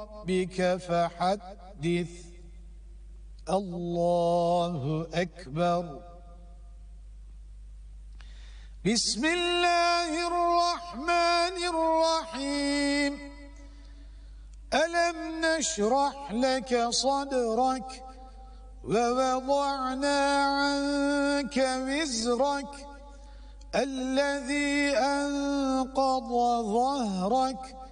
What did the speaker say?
ربك فحدث. الله أكبر. بسم الله الرحمن الرحيم. ألم نشرح لك صدرك ووضعنا عنك وزرك الذي أنقض ظهرك